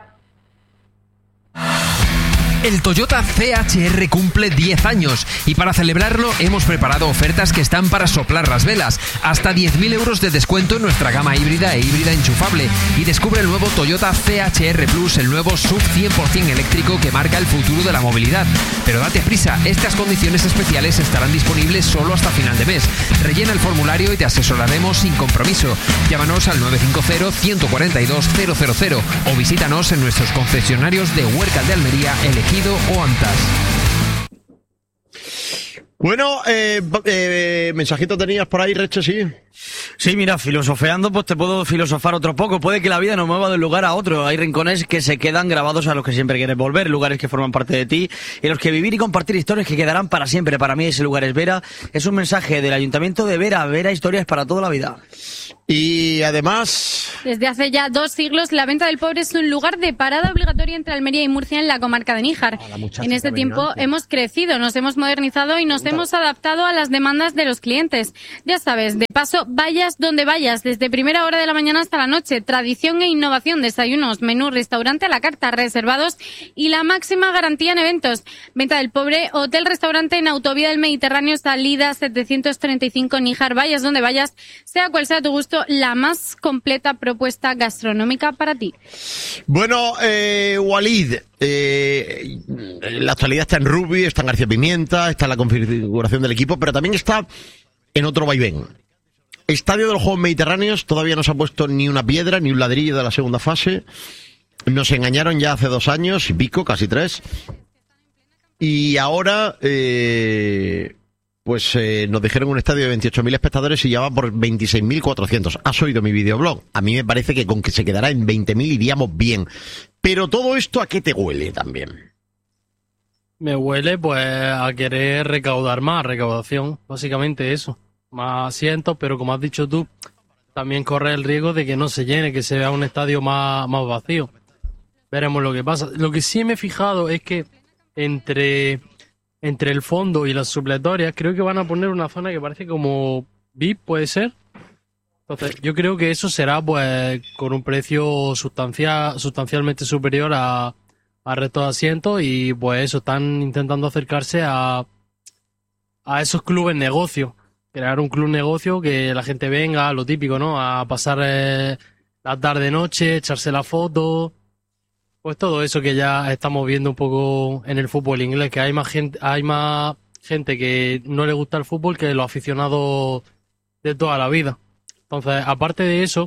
El Toyota C H R cumple diez años y para celebrarlo hemos preparado ofertas que están para soplar las velas. Hasta diez mil euros de descuento en nuestra gama híbrida e híbrida enchufable. Y descubre el nuevo Toyota C H R Plus, el nuevo S U V cien por ciento eléctrico que marca el futuro de la movilidad. Pero date prisa, estas condiciones especiales estarán disponibles solo hasta final de mes. Rellena el formulario y te asesoraremos sin compromiso. Llámanos al nueve cinco cero, uno cuatro dos, cero cero cero o visítanos en nuestros concesionarios de Huércal de Almería, El Ejido o Antas. Bueno, eh, eh, mensajito tenías por ahí, Reche, sí. Sí, mira, filosofeando, pues te puedo filosofar otro poco. Puede que la vida nos mueva de un lugar a otro. Hay rincones que se quedan grabados a los que siempre quieres volver, lugares que forman parte de ti, en los que vivir y compartir historias que quedarán para siempre. Para mí ese lugar es Vera. Es un mensaje del Ayuntamiento de Vera. Vera, historias para toda la vida. Y además... Desde hace ya dos siglos, la Venta del Pobre es un lugar de parada obligatoria entre Almería y Murcia en la comarca de Níjar. En este tiempo hemos crecido, nos hemos modernizado y nos hemos adaptado a las demandas de los clientes. Ya sabes, de paso, vayas donde vayas, desde primera hora de la mañana hasta la noche. Tradición e innovación, desayunos, menú, restaurante a la carta, reservados y la máxima garantía en eventos. Venta del Pobre, hotel-restaurante en Autovía del Mediterráneo, salida setecientos treinta y cinco Níjar. Vayas donde vayas, sea cual sea tu gusto, la más completa propuesta gastronómica para ti. Bueno, eh, Walid, eh, la actualidad está en Rubi, está en García Pimienta, está en la configuración del equipo, pero también está en otro vaivén. Estadio de los Juegos Mediterráneos, todavía no se ha puesto ni una piedra, ni un ladrillo de la segunda fase. Nos engañaron ya hace dos años y pico, casi tres. Y ahora... Eh, Pues eh, nos dijeron un estadio de veintiocho mil espectadores y ya va por veintiséis mil cuatrocientos. Has oído mi videoblog. A mí me parece que con que se quedará en veinte mil iríamos bien. Pero todo esto, ¿a qué te huele también? Me huele pues a querer recaudar más, recaudación, básicamente eso. Más asientos, pero como has dicho tú, también corre el riesgo de que no se llene, que se vea un estadio más, más vacío. Veremos lo que pasa. Lo que sí me he fijado es que entre... Entre el fondo y las supletorias, creo que van a poner una zona que parece como V I P, ¿puede ser? Entonces, yo creo que eso será pues con un precio sustancial, sustancialmente superior a, a resto de asientos y pues eso, están intentando acercarse a, a esos clubes negocio. Crear un club negocio que la gente venga, lo típico, ¿no? A pasar eh, la tarde-noche, echarse la foto... Pues todo eso que ya estamos viendo un poco en el fútbol inglés, que hay más gente, hay más gente que no le gusta el fútbol que los aficionados de toda la vida. Entonces, aparte de eso,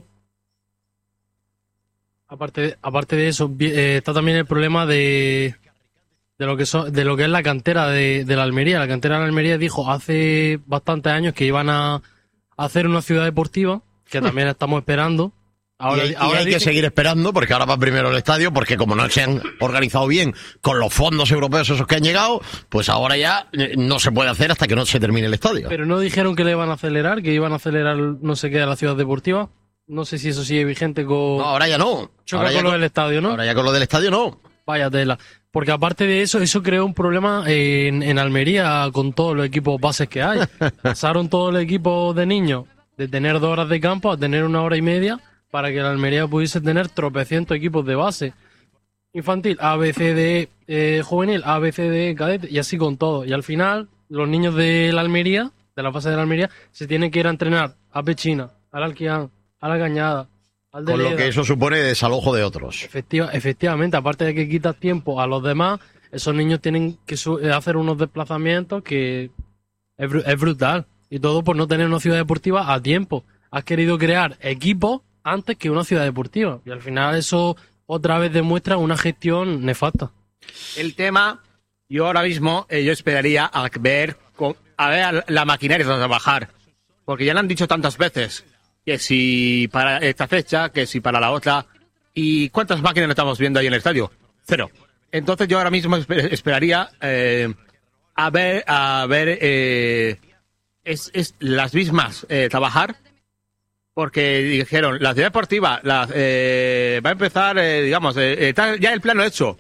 aparte de, aparte de eso, eh, está también el problema de, de lo que son, de lo que es la cantera de, de la Almería. La cantera de la Almería dijo hace bastantes años que iban a hacer una ciudad deportiva, que también estamos esperando. Ahora, y, y ahora hay que seguir esperando porque ahora va primero el estadio, porque como no se han organizado bien con los fondos europeos esos que han llegado, pues ahora ya no se puede hacer hasta que no se termine el estadio. Pero no dijeron que le iban a acelerar, que iban a acelerar no sé qué a la ciudad deportiva. No sé si eso sigue vigente con... No, ahora ya no. Choca ahora con ya lo con, del estadio, ¿no? Ahora ya con lo del estadio no. Vaya tela. Porque aparte de eso, eso creó un problema en, en Almería con todos los equipos bases que hay. Pasaron todos los equipos de niños de tener dos horas de campo a tener una hora y media para que la Almería pudiese tener tropecientos equipos de base. Infantil, A, B, C, D, eh, juvenil, A, B, C, D, cadete, y así con todo. Y al final, los niños de la Almería, de la base de la Almería, se tienen que ir a entrenar a Pechina, al Alquián, a la Cañada, al de Con Leda. lo que eso supone desalojo de otros. Efectiva, efectivamente, aparte de que quitas tiempo a los demás, esos niños tienen que su- hacer unos desplazamientos que es, bru- es brutal. Y todo por no tener una ciudad deportiva a tiempo. Has querido crear equipos antes que una ciudad deportiva. Y al final eso otra vez demuestra una gestión nefasta. El tema, yo ahora mismo, eh, yo esperaría a ver, con- a ver la maquinaria de trabajar. Porque ya lo han dicho tantas veces, que si para esta fecha, que si para la otra. ¿Y cuántas máquinas estamos viendo ahí en el estadio? Cero. Entonces yo ahora mismo esper- esperaría eh, a ver, a ver eh, es, es las mismas eh, trabajar. Porque dijeron, la ciudad deportiva la, eh, va a empezar, eh, digamos, eh, está ya el plano hecho.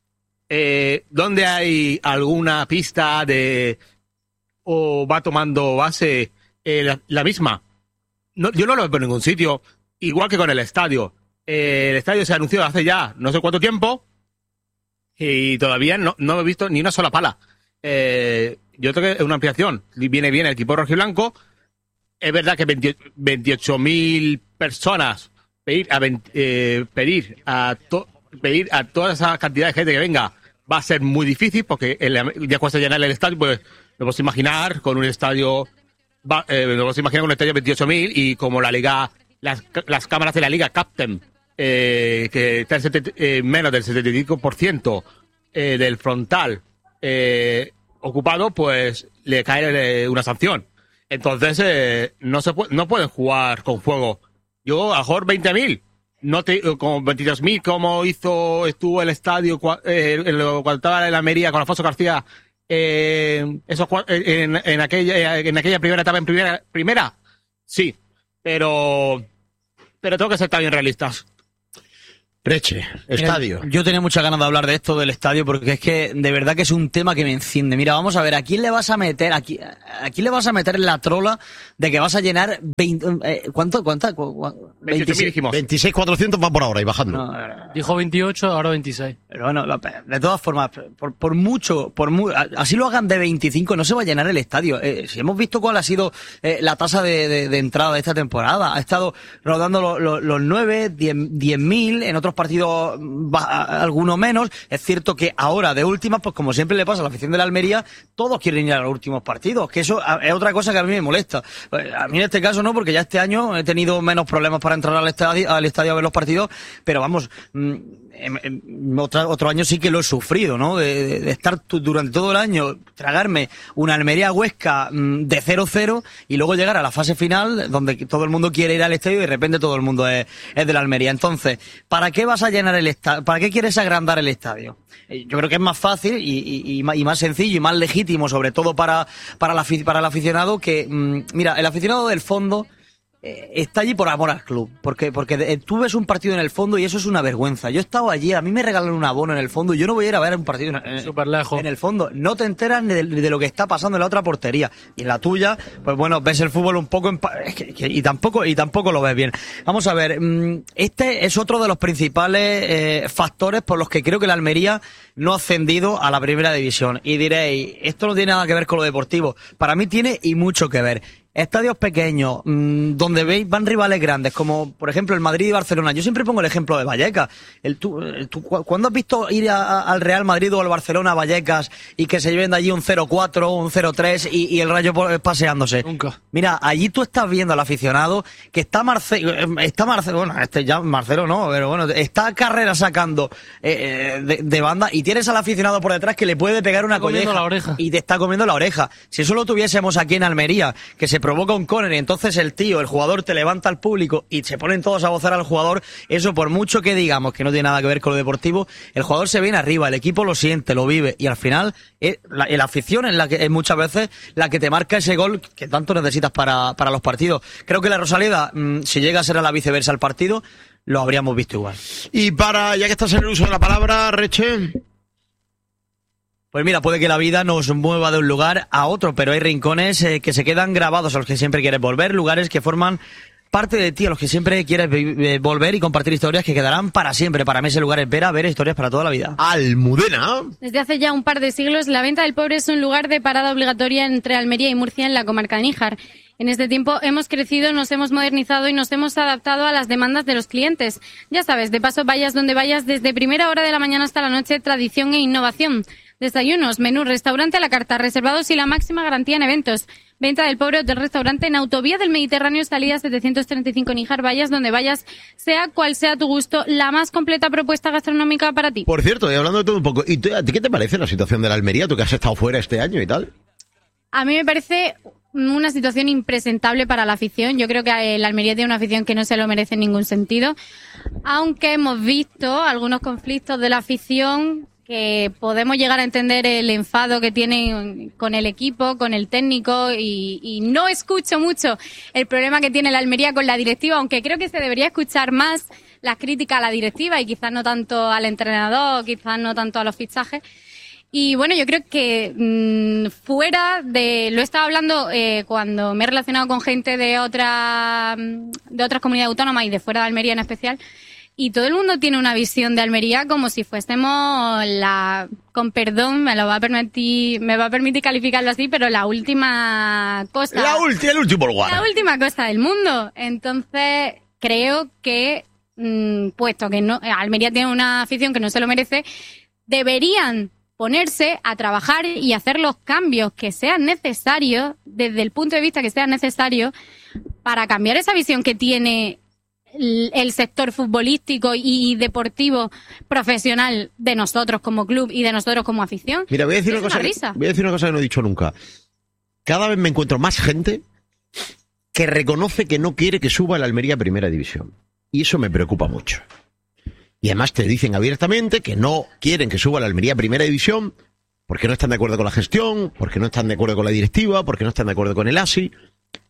Eh, ¿Dónde hay alguna pista de o va tomando base eh, la, la misma? No, yo no lo veo en ningún sitio. Igual que con el estadio. Eh, el estadio se anunció hace ya no sé cuánto tiempo y todavía no, no he visto ni una sola pala. Eh, yo creo que es una ampliación. Viene bien el equipo rojiblanco. Es verdad que veintiocho mil personas pedir a, veinte, eh, pedir, a to, pedir a toda esa cantidad de gente que venga va a ser muy difícil porque el, ya cuesta llenar el estadio, pues lo podemos imaginar con un estadio, va, eh, lo podemos imaginar con un estadio de veintiocho mil y como la liga, las, las cámaras de la liga capten eh, que está en eh, menos del setenta y cinco por ciento eh, del frontal, eh, ocupado, pues le cae una sanción. Entonces, eh, no se puede, no pueden jugar con fuego. Yo, a lo mejor veinte mil, no te, como veintidós mil, como hizo, estuvo el estadio eh, cuando estaba en la Almería con Alfonso García, eh, esos, en, en, aquella, en aquella primera etapa, en primera, primera, sí, pero, pero tengo que ser también realistas. Reche, estadio. Mira, yo tenía muchas ganas de hablar de esto del estadio porque es que de verdad que es un tema que me enciende. Mira, vamos a ver, ¿a quién le vas a meter aquí, a quién le vas a meter en la trola de que vas a llenar veinte, eh, ¿cuánto, cuánta? veintiséis dijimos. veintiséis cuatrocientos va por ahora y bajando. No, Dijo veintiocho, ahora veintiséis. Pero bueno, de todas formas, por, por mucho, por mu así lo hagan de veinticinco, no se va a llenar el estadio. Eh, si hemos visto cuál ha sido eh, la tasa de, de, de entrada de esta temporada, ha estado rodando lo, lo, los nueve, diez mil, en otros partidos va, alguno menos. Es cierto que ahora, de últimas, pues como siempre le pasa a la afición de la Almería, todos quieren ir a los últimos partidos, que eso es otra cosa que a mí me molesta. A mí en este caso no, porque ya este año he tenido menos problemas para entrar al estadio, al estadio a ver los partidos, pero vamos, En, en, otro, otro año sí que lo he sufrido, ¿no? De, de, de estar tu, durante todo el año, tragarme una Almería Huesca mmm, de cero cero y luego llegar a la fase final donde todo el mundo quiere ir al estadio y de repente todo el mundo es, es de la Almería. Entonces, ¿para qué vas a llenar el estadio? ¿Para qué quieres agrandar el estadio? Yo creo que es más fácil y, y, y más sencillo y más legítimo, sobre todo para, para, la, para el aficionado, que, mmm, mira, el aficionado del fondo Eh, está allí por amor al club, porque porque de, tú ves un partido en el fondo y eso es una vergüenza. Yo he estado allí, a mí me regalan un abono en el fondo y yo no voy a ir a ver un partido en, Súper lejos. en el fondo. No te enteras ni de, de lo que está pasando en la otra portería. Y en la tuya, pues bueno, ves el fútbol un poco en, es que, que, y tampoco y tampoco lo ves bien. Vamos a ver, este es otro de los principales eh, factores por los que creo que la Almería no ha ascendido a la primera división. Y diréis, esto no tiene nada que ver con lo deportivo. Para mí tiene y mucho que ver. Estadios pequeños, mmm, donde veis van rivales grandes, como por ejemplo el Madrid y Barcelona. Yo siempre pongo el ejemplo de Vallecas. El, tú, el, tú, ¿Cuándo has visto ir a, a, al Real Madrid o al Barcelona a Vallecas y que se lleven de allí un cero cuatro, un cero tres y, y el Rayo paseándose? Nunca. Mira, allí tú estás viendo al aficionado que está Marcelo, está Marcelo, bueno, este ya Marcelo no, pero bueno, está Carrera sacando eh, de, de banda y tienes al aficionado por detrás que le puede pegar una colleja la oreja. y te está comiendo la oreja. Si eso lo tuviésemos aquí en Almería, que se provoca un córner y entonces el tío, el jugador te levanta al público y se ponen todos a gozar al jugador, eso por mucho que digamos que no tiene nada que ver con lo deportivo, el jugador se viene arriba, el equipo lo siente, lo vive y al final es la, la afición es la que es muchas veces la que te marca ese gol que tanto necesitas para, para los partidos. Creo que la Rosaleda, mmm, si llega a ser a la viceversa el partido, lo habríamos visto igual. Y para, ya que estás en el uso de la palabra, Reche... Pues mira, puede que la vida nos mueva de un lugar a otro, pero hay rincones eh, que se quedan grabados a los que siempre quieres volver, lugares que forman parte de ti, a los que siempre quieres eh, volver y compartir historias que quedarán para siempre. Para mí ese lugar es ver a ver historias para toda la vida. Almudena. Desde hace ya un par de siglos, la Venta del Pobre es un lugar de parada obligatoria entre Almería y Murcia en la comarca de Níjar. En este tiempo hemos crecido, nos hemos modernizado y nos hemos adaptado a las demandas de los clientes. Ya sabes, de paso vayas donde vayas, desde primera hora de la mañana hasta la noche, tradición e innovación. Desayunos, menú, restaurante a la carta, reservados y la máxima garantía en eventos. Venta del Pobre, hotel restaurante en Autovía del Mediterráneo, salida setecientos treinta y cinco Níjar, vayas donde vayas, sea cual sea tu gusto, la más completa propuesta gastronómica para ti. Por cierto, y hablando de todo un poco, ¿y tú, a ti qué te parece la situación de la Almería? Tú que has estado fuera este año y tal. A mí me parece una situación impresentable para la afición. Yo creo que la Almería tiene una afición que no se lo merece en ningún sentido. Aunque hemos visto algunos conflictos de la afición que podemos llegar a entender el enfado que tienen con el equipo, con el técnico y, y no escucho mucho el problema que tiene la Almería con la directiva, aunque creo que se debería escuchar más las críticas a la directiva y quizás no tanto al entrenador, quizás no tanto a los fichajes. Y bueno, yo creo que mmm, fuera de, lo he estado hablando eh, cuando me he relacionado con gente de otra, de otras comunidades autónomas y de fuera de Almería en especial, y todo el mundo tiene una visión de Almería como si fuésemos la, con perdón, me lo va a permitir, me va a permitir calificarlo así, pero la última cosa. La última, el último lugar. La última cosa del mundo. Entonces, creo que, mmm, puesto que no, Almería tiene una afición que no se lo merece, deberían ponerse a trabajar y hacer los cambios que sean necesarios, desde el punto de vista que sean necesarios, para cambiar esa visión que tiene el, el sector futbolístico y deportivo profesional de nosotros como club y de nosotros como afición. Mira, voy a decir es una cosa. Una risa. Voy a decir una cosa que no he dicho nunca. Cada vez me encuentro más gente que reconoce que no quiere que suba la Almería a Primera División. Y eso me preocupa mucho. Y además te dicen abiertamente que no quieren que suba la Almería a Primera División porque no están de acuerdo con la gestión, porque no están de acuerdo con la directiva, porque no están de acuerdo con el A S I.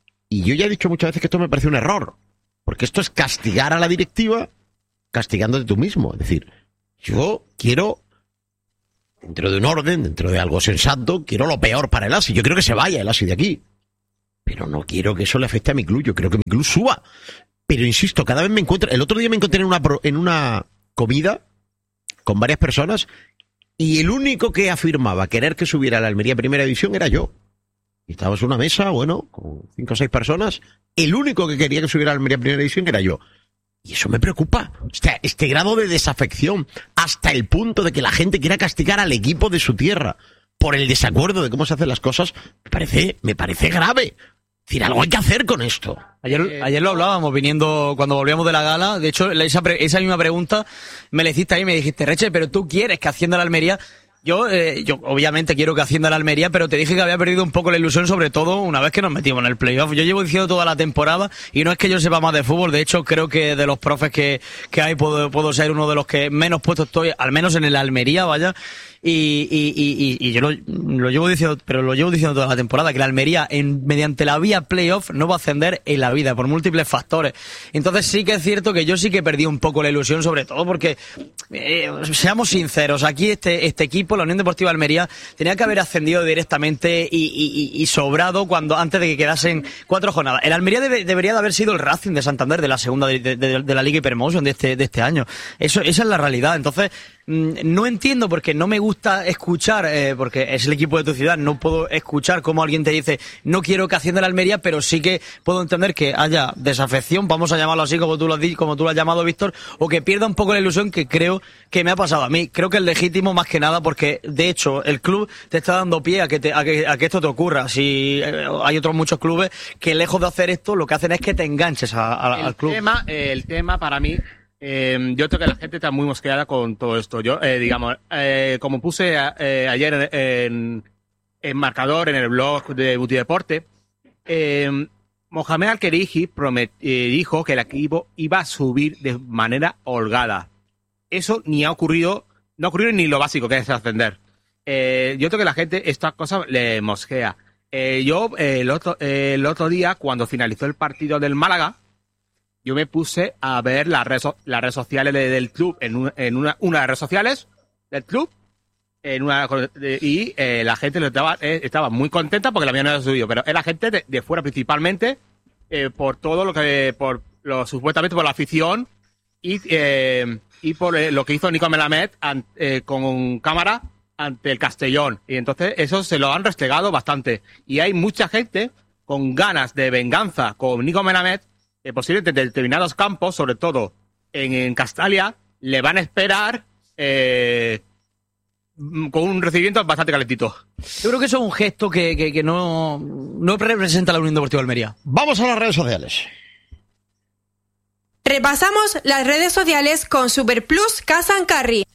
Y yo ya he dicho muchas veces que esto me parece un error. Porque esto es castigar a la directiva castigándote tú mismo. Es decir, yo quiero, dentro de un orden, dentro de algo sensato, quiero lo peor para el A S I. Yo quiero que se vaya el A S I de aquí. Pero no quiero que eso le afecte a mi club. Yo quiero que mi club suba. Pero insisto, cada vez me encuentro... El otro día me encontré en una, en una comida con varias personas y el único que afirmaba querer que subiera la Almería a Primera División era yo. Y estábamos en una mesa, bueno, con cinco o seis personas. El único que quería que subiera la Almería a Primera División era yo. Y eso me preocupa. O sea, este grado de desafección hasta el punto de que la gente quiera castigar al equipo de su tierra por el desacuerdo de cómo se hacen las cosas, me parece, me parece grave. Es decir, algo hay que hacer con esto. Ayer, eh, ayer lo hablábamos viniendo, cuando volvíamos de la gala. De hecho, esa, esa misma pregunta me la hiciste ahí y me dijiste, Reche, pero tú quieres que ascienda la Almería. Yo, eh, yo obviamente quiero que ascienda la Almería, pero te dije que había perdido un poco la ilusión, sobre todo una vez que nos metimos en el playoff. Yo llevo diciendo toda la temporada, y no es que yo sepa más de fútbol, de hecho creo que de los profes que, que hay puedo, puedo ser uno de los que menos puesto estoy, al menos en el Almería, vaya. Y, y, y, y yo lo, lo llevo diciendo, pero lo llevo diciendo toda la temporada, que la Almería, en, mediante la vía playoff, no va a ascender en la vida, por múltiples factores. Entonces sí que es cierto que yo sí que perdí un poco la ilusión, sobre todo porque, eh, seamos sinceros, aquí este, este equipo, la Unión Deportiva Almería, tenía que haber ascendido directamente y, y, y sobrado cuando, antes de que quedasen cuatro jornadas. El Almería debe, debería de haber sido el Racing de Santander de la segunda de, de, de, de la Liga Hypermotion de este, de este año. Eso, esa es la realidad. Entonces, no entiendo, porque no me gusta escuchar, eh, porque es el equipo de tu ciudad, no puedo escuchar cómo alguien te dice no quiero que ascienda la Almería, pero sí que puedo entender que haya desafección, vamos a llamarlo así como tú lo has dicho, como tú lo has llamado, Víctor, o que pierda un poco la ilusión, que creo que me ha pasado a mí. Creo que es legítimo más que nada porque, de hecho, el club te está dando pie a que, te, a que, a que esto te ocurra. Si eh, hay otros muchos clubes que, lejos de hacer esto, lo que hacen es que te enganches a, a, al club. Tema, eh, el tema para mí... Eh, yo creo que la gente está muy mosqueada con todo esto. Yo, eh, digamos, eh, como puse eh, ayer en, en, en marcador, en el blog de Butideporte, eh, Mohamed Al-Khelaifi promet, eh, dijo que el equipo iba a subir de manera holgada. Eso ni ha ocurrido, no ha ocurrido ni lo básico, que es ascender. Eh, yo creo que la gente estas cosas le mosquea. Eh, yo, eh, el, otro, eh, el otro día, cuando finalizó el partido del Málaga, yo me puse a ver las redes, las redes sociales de, del club, en, un, en una, una de las redes sociales del club, en una, y eh, la gente estaba, eh, estaba muy contenta porque la habían no subido, pero era gente de, de fuera principalmente, eh, por todo lo que, por lo supuestamente por la afición y, eh, y por eh, lo que hizo Nico Melamed an, eh, con cámara ante el Castellón. Y entonces eso se lo han restregado bastante. Y hay mucha gente con ganas de venganza con Nico Melamed. Eh, posiblemente en determinados campos, sobre todo en, en Castalia, le van a esperar eh, con un recibimiento bastante calentito. Yo creo que eso es un gesto que, que, que no, no representa a la Unión Deportiva Almería. Vamos a las redes sociales. Repasamos las redes sociales con Superplus Casa and Carry.